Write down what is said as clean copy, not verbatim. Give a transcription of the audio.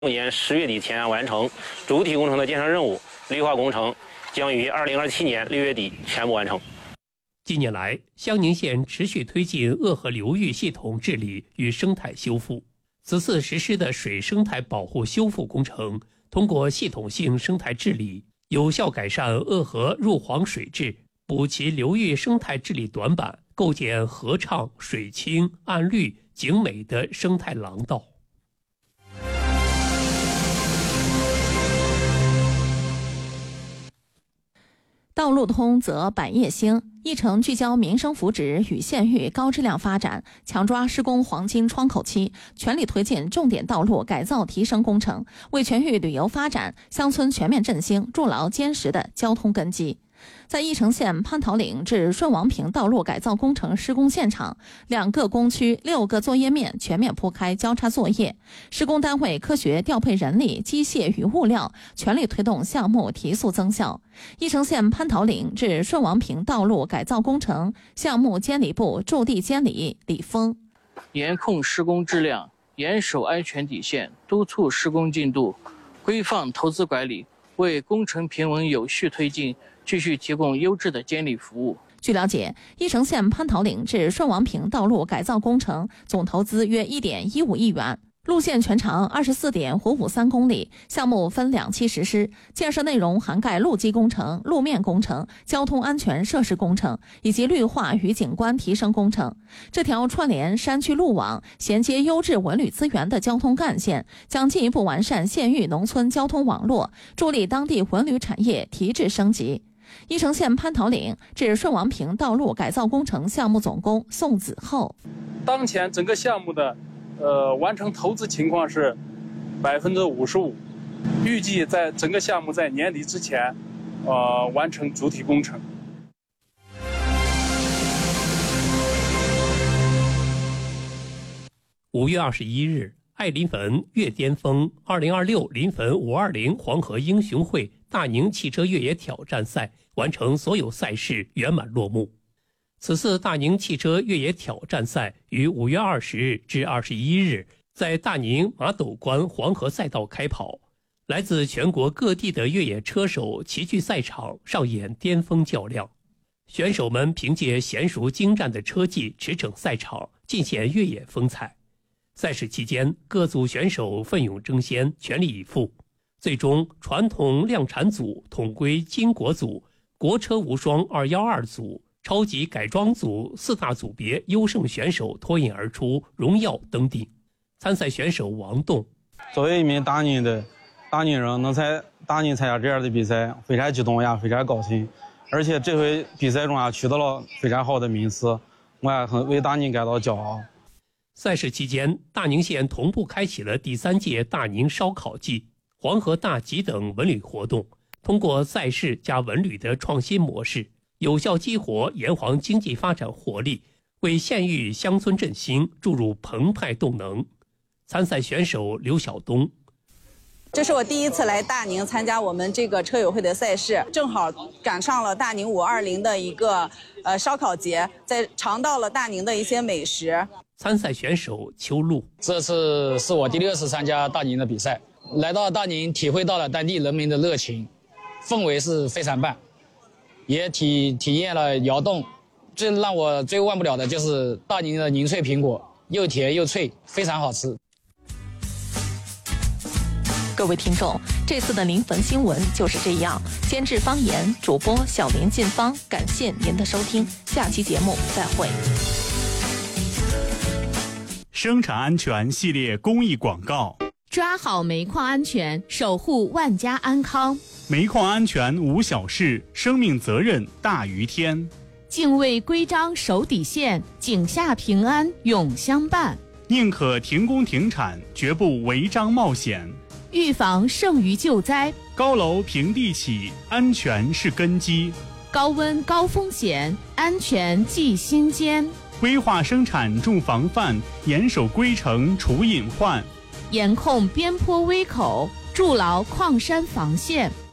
年10月底前完成主体工程的建设任务，绿化工程将于2027年6月底全部完成。 近年来，襄宁县持续推进鄂河流域系统治理与生态修复。此次实施的水生态保护修复工程，通过系统性生态治理，有效改善鄂河入黄水质，补其流域生态治理短板，构建河畅、水清、岸绿、景美的生态廊道。 道路通则百业兴，议程聚焦民生福祉与县域高质量发展，强抓施工黄金窗口期，全力推进重点道路改造提升工程，为全域旅游发展、乡村全面振兴筑牢坚实的交通根基。在翼城县蟠桃岭至顺王坪道路改造工程施工现场，2个工区6个作业面全面铺开交叉作业，施工单位科学调配人力、机械与物料，全力推动项目提速增效。翼城县蟠桃岭至顺王坪道路改造工程项目监理部驻地监理李峰： 严控施工质量，严守安全底线，督促施工进度，规范投资管理，为工程平稳有序推进继续提供优质的监理服务。 据了解，翼城县蟠桃岭至顺王坪道路改造工程总投资约1.15亿元，路线全长24.553公里，项目分2期实施，建设内容涵盖路基工程、路面工程、交通安全设施工程以及绿化与景观提升工程。这条串联山区路网、衔接优质文旅资源的交通干线，将进一步完善县域农村交通网络，助力当地文旅产业提质升级。翼城县蟠桃岭至顺王坪道路改造工程项目总工宋子厚： 当前整个项目的完成投资情况是55%，预计在整个项目在年底之前完成主体工程。 5月21日，爱临汾越巅峰2026临汾520黄河英雄会大宁汽车越野挑战赛完成所有赛事圆满落幕。此次大宁汽车越野挑战赛于5月20日至21日在大宁马斗关黄河赛道开跑，来自全国各地的越野车手齐聚赛场上演巅峰较量。选手们凭借娴熟精湛的车技驰骋赛场，尽显越野风采。赛事期间，各组选手奋勇争先，全力以赴。最终，传统量产组统归金国组、国车无双212组、超级改装组4大组别优胜选手脱颖而出，荣耀登顶。参赛选手王栋： 作为一名大宁人，能在大宁参加这样的比赛，非常激动呀，非常高兴。而且这回比赛中取得了非常好的名次，我也很为大宁感到骄傲。 赛事期间，大宁县同步开启了第3届大宁烧烤季、黄河大集等文旅活动，通过赛事加文旅的创新模式，有效激活炎黄经济发展活力，为县域乡村振兴注入澎湃动能。参赛选手刘晓东： 这是我第一次来大宁参加我们这个车友会的赛事，正好赶上了大宁520的一个烧烤节，尝到了大宁的一些美食。 参赛选手邱路： 这次是我第6次参加大宁的比赛，来到大宁体会到了当地人民的热情，氛围是非常棒，也体验了窑洞。让我最忘不了的就是大宁的凝脆苹果，又甜又脆，非常好吃。 各位听众，这次的临汾新闻就是这样。监制方言，主播小林进芳，感谢您的收听，下期节目再会。 生产安全系列公益广告： 抓好煤矿安全，守护万家安康。 煤矿安全无小事，生命责任大于天。 敬畏规章守底线，井下平安永相伴。 宁可停工停产，绝不违章冒险。 预防胜于救灾。 高楼平地起，安全是根基。 高温高风险，安全记心间。 规划生产重防范，严守规程除隐患。 严控边坡危口，筑牢矿山防线。